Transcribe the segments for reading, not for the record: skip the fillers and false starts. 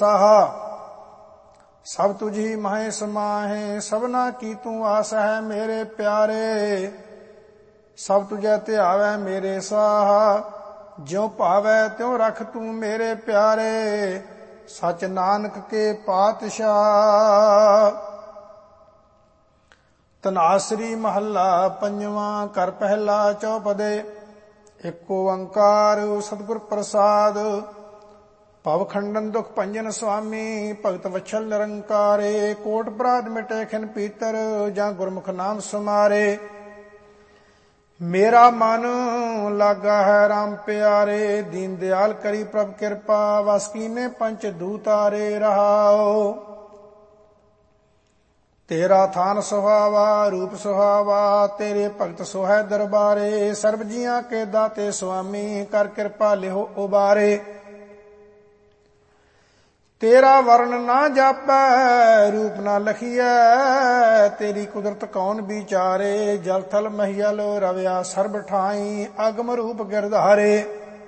ਸਾਹਾ। ਸਭ ਤੁਝੀ ਮਹਿ ਸਮਾਹੇ, ਸਭਨਾ ਕੀ ਤੂੰ ਆਸ ਹੈ ਮੇਰੇ ਪਿਆਰੇ। ਸਭ ਤੁਝੈ ਧਿਆਵੈ ਮੇਰੇ ਸਾਹਾ, ਜਿਉ ਭਾਵੈ ਤਿਉ ਰਖ ਤੂੰ ਮੇਰੇ ਪਿਆਰੇ। ਸਚ ਨਾਨਕ ਕੇ ਪਾਤਸ਼ਾਹ। ਧਨਾਸਰੀ ਮਹੱਲਾ ਪੰਜਵਾਂ। ਘਰ ਪਹਿਲਾ ਚੌਪਦੇ। ਏਕ ਓੰਕਾਰ ਸਤਿਗੁਰ ਪ੍ਰਸਾਦ। ਭਵ ਖੰਡਨ ਦੁਖ ਭੰਜਨ ਸੁਆਮੀ, ਭਗਤ ਵਛਲ ਨਿਰੰਕਾਰੇ। ਕੋਟ ਅਪਰਾਧ ਮਿਟੇ ਖਿਨ ਪੀਤਰ, ਜਾਂ ਗੁਰਮੁਖ ਨਾਮ ਸਮਾਰੇ। ਮੇਰਾ ਮਨ ਲਾਗਾ ਹੈ ਰਾਮ ਪਿਆਰੇ, ਦੀਨ ਦਿਆਲ ਕਰੀ ਪ੍ਰਭ ਕਿਰਪਾ। ਵਸ ਕੀਨੇ ਪੰਚ ਦੂਤਾਰੇ ਰਹਾਓ। ਤੇਰਾ ਥਾਨ ਸੁਹਾਵਾ ਰੂਪ ਸੁਹਾਵਾ, ਤੇਰੇ ਭਗਤ ਸੁਹੈ ਦਰਬਾਰੇ। ਸਰਬ ਜੀਆਂ ਕੇ ਦਾਤੇ ਸੁਆਮੀ, ਕਰ ਕਿਰਪਾ ਲਿਹੋ ਉਬਾਰੇ। ਤੇਰਾ ਵਰਨ ਨਾ ਜਾਪੈ ਰੂਪ ਨਾ ਲਖੀਐ, ਤੇਰੀ ਕੁਦਰਤ ਕੌਣ ਵਿਚਾਰੇ। ਜਲ ਥਲ ਮਹੀਲ ਰਵਿਆ ਸਰਬ ਠਾਈ, ਅਗਮ ਰੂਪ ਗਿਰਧਾਰੇ।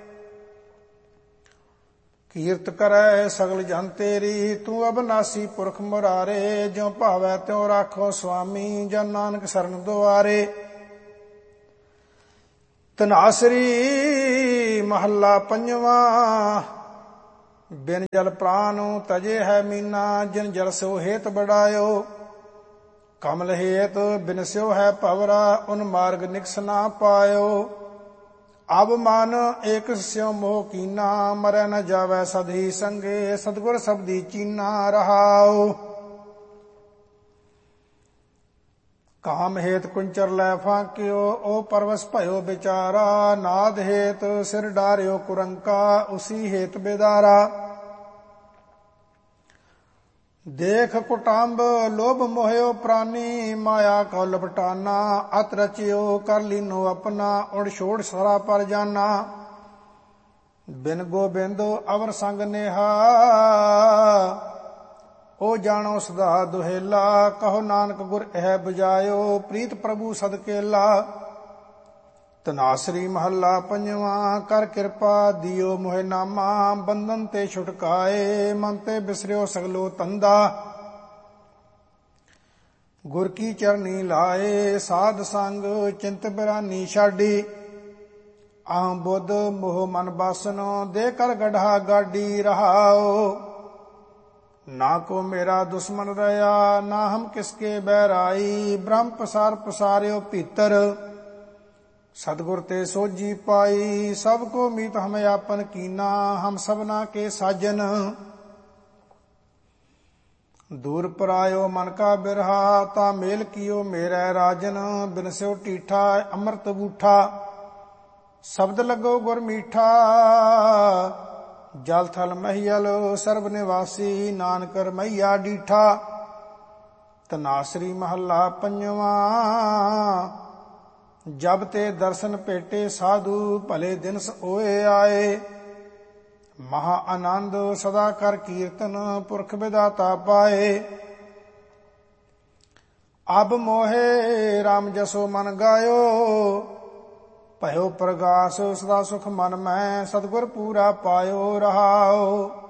ਕੀਰਤ ਕਰੈ ਸਗਲ ਜਨ ਤੇਰੀ, ਤੂੰ ਅਬਨਾਸੀ ਪੁਰਖ ਮੁਰਾਰੇ। ਜਿਉ ਭਾਵੈ ਤਿਉ ਰਾਖੋ ਸੁਆਮੀ, ਜਨ ਨਾਨਕ ਸਰਨ ਦੁਆਰੇ। ਧਨਾਸਰੀ ਮਹੱਲਾ ਪੰਜਵਾਂ। ਬਿਨ ਜਲ ਪ੍ਰਾਨ ਤਜੇ ਹੈ ਮੀਨਾ, ਜਿਨ ਜਲ ਸਿਓ ਹੇਤ ਬੜਾਇਓ। ਕਮਲ ਹੇਤ ਬਿਨ ਸਿਓ ਹੈ ਭਵਰਾ, ਉਨ ਮਾਰਗ ਨਿਕਸ ਨਾ ਪਾਇਓ। ਅਬ ਮਨ ਏਕ ਸਿਉ ਮੋਹ ਕੀਨਾ, ਮਰੈ ਨ ਜਾਵੈ ਸਦਹੀ ਸੰਗੇ। ਸਤਿਗੁਰ ਸਬਦੀ ਚੀਨਾ ਰਹਾਉ। ਕਾਮ ਹੇਤ ਕੁੰਚਰ ਲੈ ਫਾਕਿਓ, ਓ ਪਰਵਸ ਭਇਓ ਵਿਚਾਰਾ। ਨਾਦ ਹੇਤ ਸਿਰ ਡਾਰਿਓ ਕੁਰੰਕਾ, ਉਸੀ ਹੇਤ ਬੇਦਾਰਾ। ਦੇਖ ਕੁਟੰਬ ਲੋਭ ਮੋਹਿਓ ਪ੍ਰਾਨੀ, ਮਾਇਆ ਕਉ ਲਪਟਾਨਾ। ਅਤ ਰਚਿਓ ਕਰ ਲੀਨੋ ਆਪਣਾ, ਉੜ ਛੋੜ ਸਾਰਾ ਪਰ ਜਾਨਾ। ਬਿਨ ਗੋਬਿੰਦ ਅਵਰ ਸੰਗ ਨੇਹਾ, ਓ ਜਾਣੋ ਸਦਾ ਦੁਹੇਲਾ। ਕਹੋ ਨਾਨਕ ਗੁਰ ਇਹ ਬੁਝਾਇਓ, ਪ੍ਰੀਤ ਪ੍ਰਭੂ ਸਦਕੇਲਾ। ਧਨਾਸਰੀ ਮਹੱਲਾ ਪੰਜਵਾਂ। ਕਰ ਕਿਰਪਾ ਦਿਓ ਮੋਹਿ ਨਾਮਾ, ਬੰਧਨ ਤੇ ਛੁਟਕਾਏ। ਮਨ ਤੇ ਬਿਸਰਿਓ ਸਗਲੋ ਧੰਦਾ, ਗੁਰ ਕੀ ਚਰਨੀ ਲਾਏ। ਸਾਧ ਸੰਗ ਚਿੰਤ ਬਿਰਾਨੀ ਛਾਡੀ, ਆਹ ਬੁੱਧ ਮੋਹ ਮਨ ਬਾਸਨੋ। ਦੇ ਕਰ ਗੜ੍ਹਾ ਗਾਡੀ ਰਹਾਓ। ਨਾ ਕੋ ਮੇਰਾ ਦੁਸ਼ਮਨ ਰਹਾ, ਨਾ ਹਮ ਕਿਸਕੇ ਬਹਿਰਾਈ। ਬ੍ਰਹਮ ਪਸਾਰ ਪਸਾਰਿਓ ਭੀਤਰ, ਸਤਿਗੁਰ ਤੇ ਸੋਝੀ ਪਾਈ। ਸਭ ਕੋ ਮੀਤ ਹਮ ਆਪਨ ਕੀਨਾ, ਹਮ ਸਭਨਾ ਕੇ ਸਾਜਨ। ਦੂਰ ਪਰਾਇਓ ਮਨ ਕਾ ਬਿਰਹਾ, ਤਾ ਮੇਲ ਕੀਓ ਮੇਰੇ ਰਾਜਨ। ਬਿਨ ਸਿਓ ਢੀਠਾ ਅੰਮ੍ਰਿਤ ਬੂਠਾ, ਸ਼ਬਦ ਲੱਗੋ ਗੁਰ ਮੀਠਾ। ਜਲ ਥਲ ਮਹੀਲ ਸਰਬ ਨਿਵਾਸੀ, ਨਾਨਕ ਰਮਈਆ ਡੀਠਾ। ਧਨਾਸਰੀ ਮਹੱਲਾ ਪੰਜਵਾਂ। ਜਬ ਤੇ ਦਰਸ਼ਨ ਭੇਟੇ ਸਾਧੂ, ਭਲੇ ਦਿਨਸ ਓਏ ਆਏ। ਮਹਾ ਆਨੰਦ ਸਦਾ ਕਰ ਕੀਰਤਨ, ਪੁਰਖ ਵਿਦਾਤਾ ਪਾਏ। ਅਬ ਮੋਹੇ ਰਾਮ ਜਸੋ ਮਨ ਗਾਇਓ, ਭਇਓ ਪ੍ਰਗਾਸ ਸਦਾ ਸੁਖ ਮਨ ਮੈਂ। ਸਤਿਗੁਰ ਪੂਰਾ ਪਾਇਓ ਰਹਾਓ।